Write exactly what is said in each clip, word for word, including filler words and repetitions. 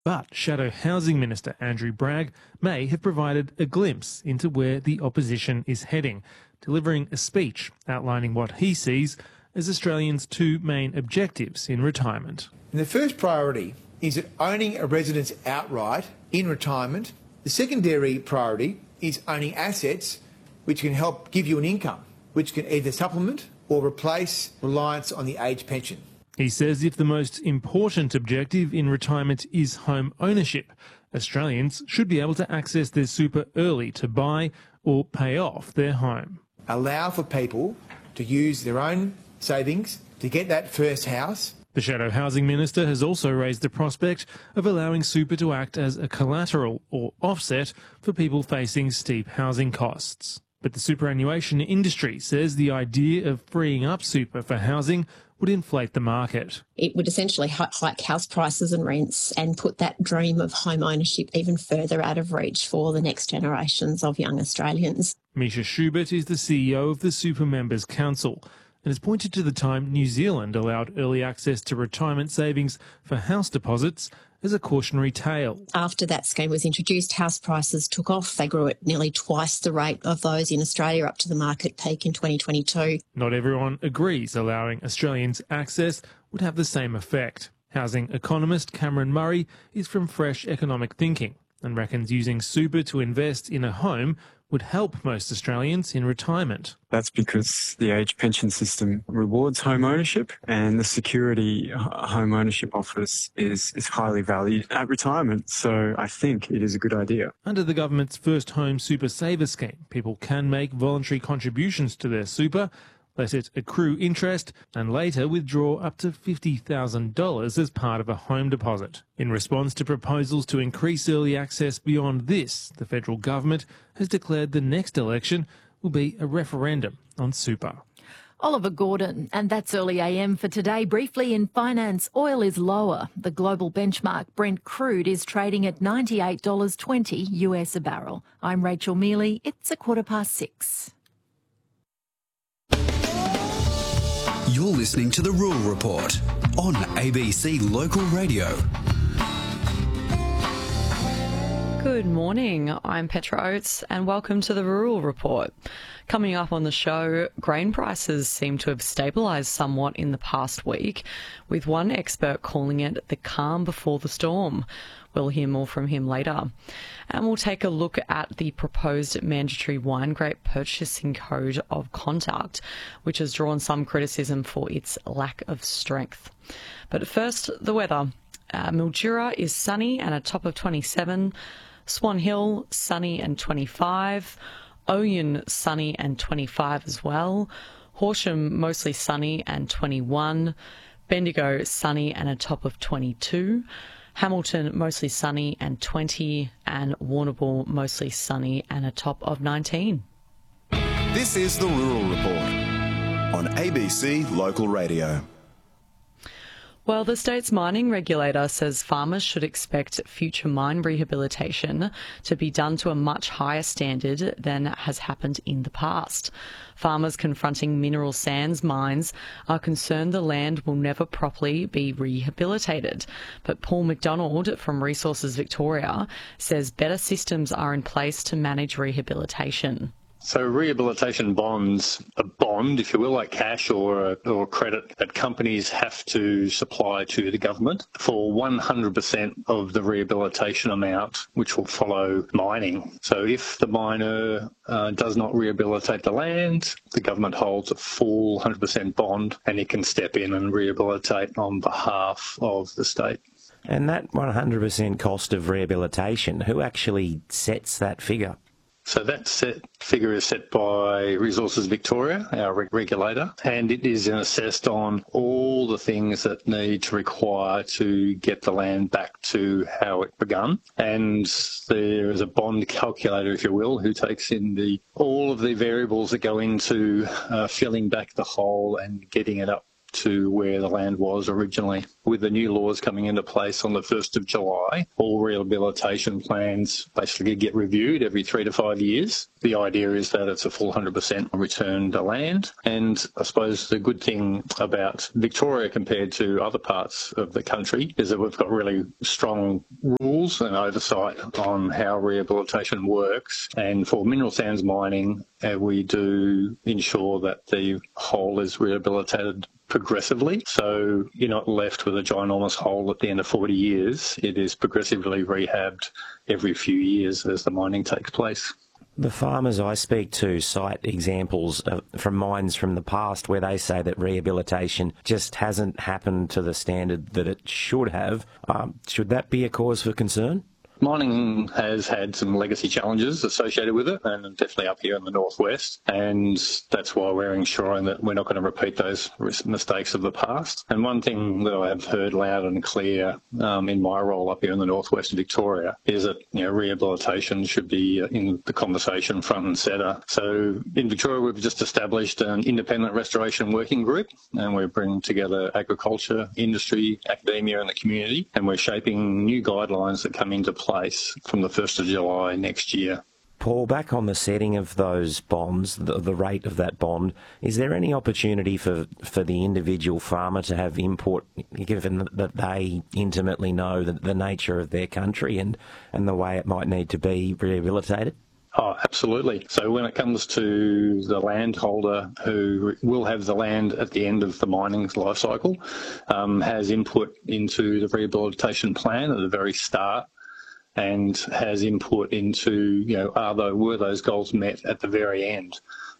But Shadow Housing Minister Andrew Bragg may have provided a glimpse into where the opposition is heading, delivering a speech outlining what he sees as Australians' two main objectives in retirement. And the first priority is that owning a residence outright in retirement. The secondary priority is owning assets which can help give you an income, which can either supplement or replace reliance on the age pension. He says if the most important objective in retirement is home ownership, Australians should be able to access their super early to buy or pay off their home. Allow for people to use their own savings to get that first house. The Shadow Housing Minister has also raised the prospect of allowing super to act as a collateral or offset for people facing steep housing costs. But the superannuation industry says the idea of freeing up super for housing would inflate the market. It would essentially hike house prices and rents and put that dream of home ownership even further out of reach for the next generations of young Australians. Misha Schubert is the C E O of the Super Members Council and has pointed to the time New Zealand allowed early access to retirement savings for house deposits as a cautionary tale. After that scheme was introduced, house prices took off. They grew at nearly twice the rate of those in Australia up to the market peak in twenty twenty-two. Not everyone agrees allowing Australians access would have the same effect. Housing economist Cameron Murray is from Fresh Economic Thinking and reckons using super to invest in a home would help most Australians in retirement. That's because the age pension system rewards home ownership, and the security home ownership offers is, is highly valued at retirement. So I think it is a good idea. Under the government's First Home Super Saver scheme, people can make voluntary contributions to their super, let it accrue interest, and later withdraw up to fifty thousand dollars as part of a home deposit. In response to proposals to increase early access beyond this, the federal government has declared the next election will be a referendum on super. Oliver Gordon, and that's Early A M for today. Briefly in finance, oil is lower. The global benchmark Brent crude is trading at ninety-eight dollars twenty U S a barrel. I'm Rachel Mealy. It's a quarter past six. You're listening to The Rural Report on A B C Local Radio. Good morning, I'm Petra Oates and welcome to The Rural Report. Coming up on the show, grain prices seem to have stabilised somewhat in the past week, with one expert calling it the calm before the storm. We'll hear more from him later. And we'll take a look at the proposed mandatory wine grape purchasing code of conduct, which has drawn some criticism for its lack of strength. But first, the weather. Uh, Mildura is sunny and a top of twenty-seven. Swan Hill, sunny and twenty-five. Oyen, sunny and twenty-five as well. Horsham, mostly sunny and twenty-one. Bendigo, sunny and a top of twenty-two. Hamilton, mostly sunny and twenty, and Warrnambool, mostly sunny and a top of nineteen. This is The Rural Report on A B C Local Radio. Well, the state's mining regulator says farmers should expect future mine rehabilitation to be done to a much higher standard than has happened in the past. Farmers confronting mineral sands mines are concerned the land will never properly be rehabilitated. But Paul McDonald from Resources Victoria says better systems are in place to manage rehabilitation. So rehabilitation bonds, a bond, if you will, like cash or a, or credit that companies have to supply to the government for one hundred percent of the rehabilitation amount, which will follow mining. So if the miner uh, does not rehabilitate the land, the government holds a full one hundred percent bond and it can step in and rehabilitate on behalf of the state. And that one hundred percent cost of rehabilitation, who actually sets that figure? So that set figure is set by Resources Victoria, our reg- regulator, and it is assessed on all the things that need to require to get the land back to how it begun. And there is a bond calculator, if you will, who takes in the all of the variables that go into uh, filling back the hole and getting it up to where the land was originally. With the new laws coming into place on the first of July, all rehabilitation plans basically get reviewed every three to five years. The idea is that it's a full one hundred percent return to land. And I suppose the good thing about Victoria compared to other parts of the country is that we've got really strong rules and oversight on how rehabilitation works. And for mineral sands mining, uh, we do ensure that the hole is rehabilitated progressively. So you're not left with a ginormous hole at the end of forty years. It is progressively rehabbed every few years as the mining takes place. The farmers I speak to cite examples of, from mines from the past where they say that rehabilitation just hasn't happened to the standard that it should have. Um, should that be a cause for concern? Mining has had some legacy challenges associated with it, and definitely up here in the northwest, and that's why we're ensuring that we're not going to repeat those mistakes of the past. And one thing that I have heard loud and clear um, in my role up here in the northwest of Victoria is that, you know, rehabilitation should be in the conversation front and centre. So in Victoria, we've just established an independent restoration working group, and we're bringing together agriculture, industry, academia and the community, and we're shaping new guidelines that come into play place from the first of July next year. Paul, back on the setting of those bonds, the, the rate of that bond, is there any opportunity for, for the individual farmer to have input, given that they intimately know the, the nature of their country and, and the way it might need to be rehabilitated? Oh, absolutely. So when it comes to the landholder who will have the land at the end of the mining life cycle, um, has input into the rehabilitation plan at the very start, and has input into, you know, are those, were those goals met at the very end?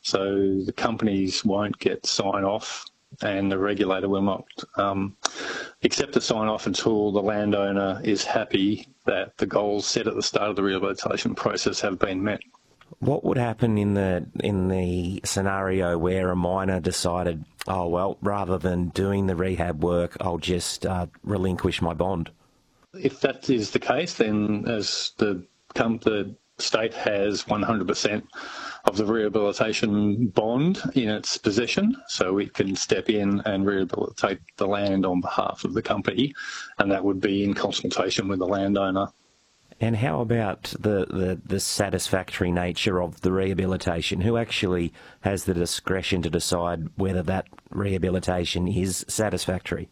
So the companies won't get sign-off and the regulator will not um, accept the sign-off until the landowner is happy that the goals set at the start of the rehabilitation process have been met. What would happen in the in the scenario where a miner decided, oh, well, rather than doing the rehab work, I'll just uh, relinquish my bond? If that is the case, then as the, the state has one hundred percent of the rehabilitation bond in its possession, so it can step in and rehabilitate the land on behalf of the company, and that would be in consultation with the landowner. And how about the, the, the satisfactory nature of the rehabilitation? Who actually has the discretion to decide whether that rehabilitation is satisfactory?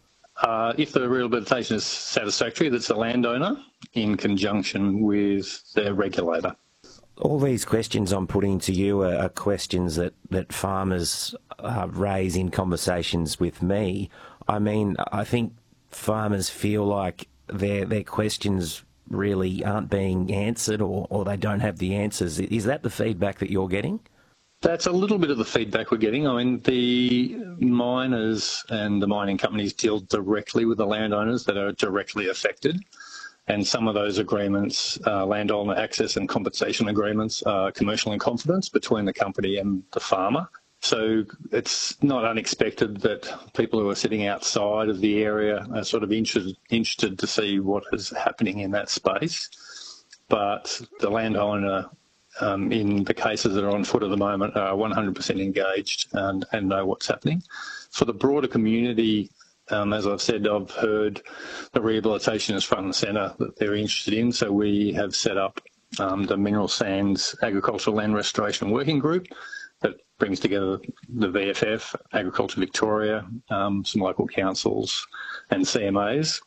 Uh, if the rehabilitation is satisfactory, that's the landowner in conjunction with their regulator. All these questions I'm putting to you are, are questions that, that farmers uh, raise in conversations with me. I mean, I think farmers feel like their their questions really aren't being answered, or, or they don't have the answers. Is that the feedback that you're getting? That's a little bit of the feedback we're getting. I mean, the miners and the mining companies deal directly with the landowners that are directly affected. And some of those agreements, uh, landowner access and compensation agreements, are commercial in confidence between the company and the farmer. So it's not unexpected that people who are sitting outside of the area are sort of interested, interested to see what is happening in that space. But the landowner, um, in the cases that are on foot at the moment, are one hundred percent engaged and, and know what's happening. For the broader community, Um, as I've said, I've heard the rehabilitation is front and centre that they're interested in, so we have set up um, the Mineral Sands Agricultural Land Restoration Working Group that brings together the V F F, Agriculture Victoria, um, some local councils and C M As,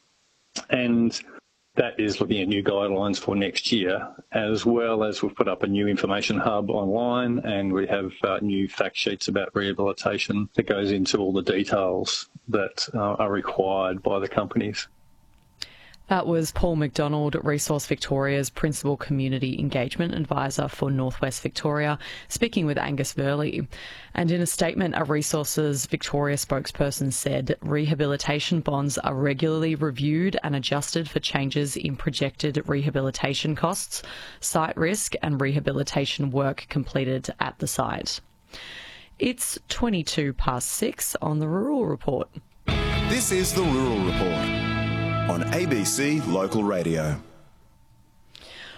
and that is looking at new guidelines for next year, as well as we've put up a new information hub online, and we have uh, new fact sheets about rehabilitation that goes into all the details that uh, are required by the companies. That was Paul McDonald, Resource Victoria's Principal Community Engagement Advisor for Northwest Victoria, speaking with Angus Verley. And in a statement, a Resources Victoria spokesperson said rehabilitation bonds are regularly reviewed and adjusted for changes in projected rehabilitation costs, site risk and rehabilitation work completed at the site. It's twenty-two past six on the Rural Report. This is the Rural Report on A B C Local Radio.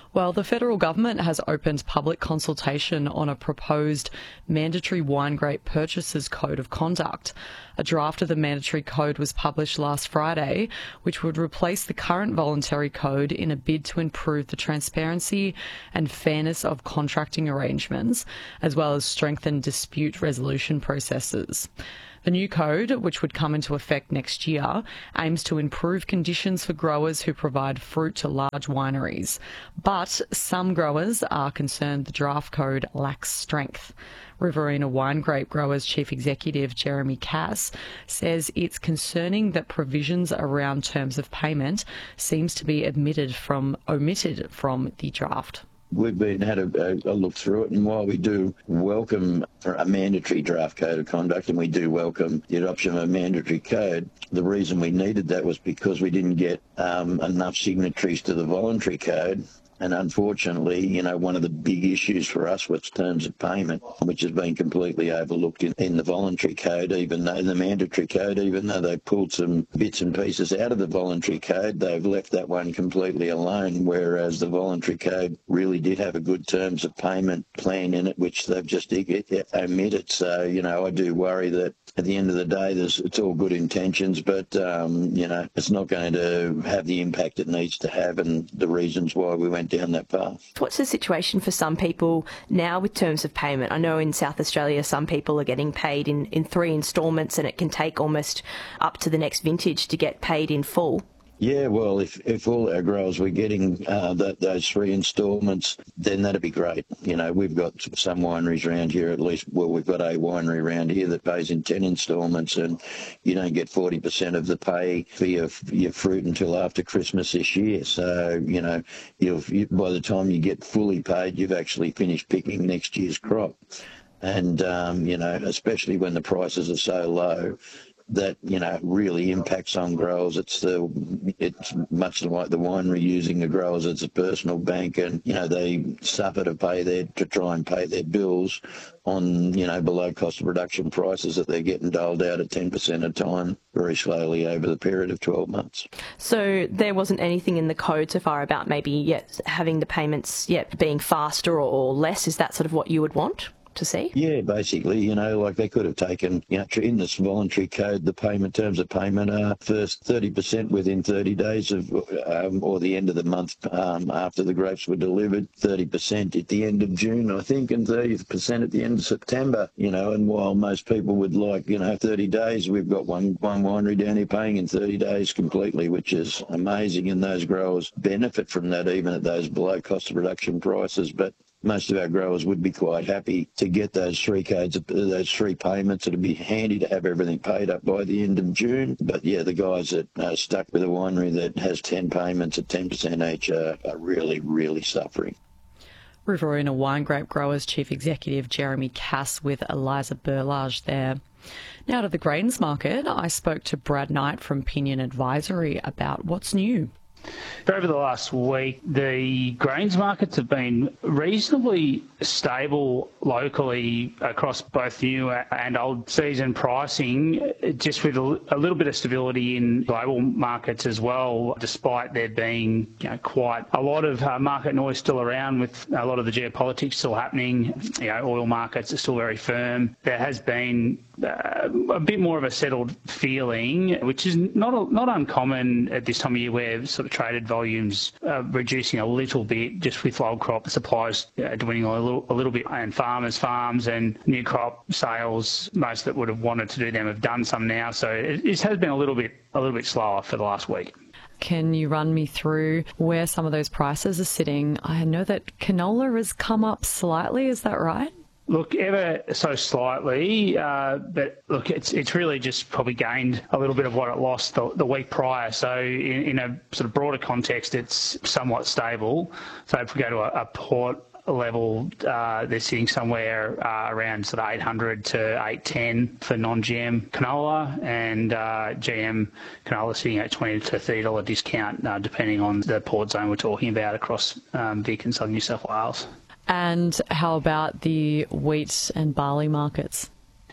Well, the federal government has opened public consultation on a proposed mandatory wine grape purchasers code of conduct. A draft of the mandatory code was published last Friday, which would replace the current voluntary code in a bid to improve the transparency and fairness of contracting arrangements, as well as strengthen dispute resolution processes. The new code, which would come into effect next year, aims to improve conditions for growers who provide fruit to large wineries. But some growers are concerned the draft code lacks strength. Riverina Wine Grape Growers Chief Executive Jeremy Cass says it's concerning that provisions around terms of payment seems to be omitted from, omitted from the draft. We've been had a, a look through it, and while we do welcome a mandatory draft code of conduct, and we do welcome the adoption of a mandatory code, the reason we needed that was because we didn't get um, enough signatories to the voluntary code. And unfortunately, you know, one of the big issues for us was terms of payment, which has been completely overlooked in, in the voluntary code, even though the mandatory code, even though they pulled some bits and pieces out of the voluntary code, they've left that one completely alone, whereas the voluntary code really did have a good terms of payment plan in it, which they've just omitted. So, you know, I do worry that at the end of the day, there's, it's all good intentions, but, um, you know, it's not going to have the impact it needs to have, and the reasons why we went down that path. What's the situation for some people now with terms of payment? I know in South Australia some people are getting paid in, in three instalments, and it can take almost up to the next vintage to get paid in full. Yeah, well, if, if all our growers were getting uh, that, those three instalments, then that'd be great. You know, we've got some wineries around here, at least, well, we've got a winery around here that pays in ten instalments, and you don't get forty percent of the pay for your, your fruit until after Christmas this year. So, you know, you've, you, by the time you get fully paid, you've actually finished picking next year's crop. And, um, you know, especially when the prices are so low, that, you know, really impacts on growers. It's the, it's much like the winery using the growers as a personal bank, and, you know, they suffer to pay their, to try and pay their bills on, you know, below cost of production prices that they're getting doled out at ten percent a time very slowly over the period of twelve months. So there wasn't anything in the code so far about maybe yet having the payments yet being faster or, or less? Is that sort of what you would want to see? Yeah, basically, you know, like they could have taken, you know, in this voluntary code, the payment terms of payment are first thirty percent within thirty days of, um, or the end of the month um, after the grapes were delivered, thirty percent at the end of June, I think, and thirty percent at the end of September, you know, and while most people would like, you know, thirty days, we've got one, one winery down here paying in thirty days completely, which is amazing, and those growers benefit from that even at those below cost of production prices. But most of our growers would be quite happy to get those three codes, those three payments. It'd be handy to have everything paid up by the end of June. But yeah, the guys that are stuck with a winery that has ten payments at ten percent each are, are really, really suffering. Riverina Wine Grape Growers Chief Executive Jeremy Cass with Eliza Burlage there. Now to the grains market, I spoke to Brad Knight from Pinion Advisory about what's new. Over the last week, the grains markets have been reasonably stable locally across both new and old season pricing, just with a little bit of stability in global markets as well, despite there being, you know, quite a lot of uh, market noise still around with a lot of the geopolitics still happening. You know, oil markets are still very firm. There has been uh, a bit more of a settled feeling, which is not a, not uncommon at this time of year, where sort of traded volumes are reducing a little bit just with old crop supplies uh, dwindling a little, a little bit, and farmers' farms and new crop sales, most that would have wanted to do them have done some now. So it, it has been a little bit a little bit slower for the last week. Can you run me through where some of those prices are sitting? I know that canola has come up slightly, is that right? Look, ever so slightly, uh, but look, it's it's really just probably gained a little bit of what it lost the, the week prior. So in, in a sort of broader context, it's somewhat stable. So if we go to a, a port level, uh, they're sitting somewhere uh, around sort of eight hundred to eight ten for non-G M canola, and uh, G M canola sitting at twenty to thirty dollars discount, uh, depending on the port zone we're talking about across um, Vic and Southern New South Wales. And how about the wheat and barley markets?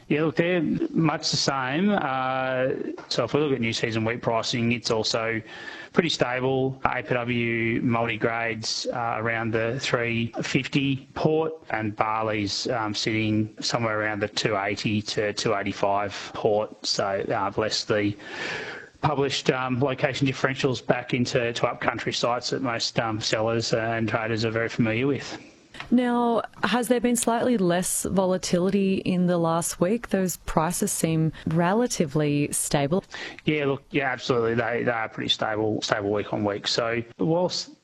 Yeah, look, they're much the same. Uh, so if we look at new season wheat pricing, it's also pretty stable. A P W multi-grades uh, around the three fifty port, and barley's um, sitting somewhere around the two eighty to two eighty-five port. So uh, less the published um, location differentials back into to upcountry sites that most um, sellers and traders are very familiar with. Now, has there been slightly less volatility in the last week? Those prices seem relatively stable. Yeah, look, yeah, absolutely. They, they are pretty stable, stable week on week. So whilst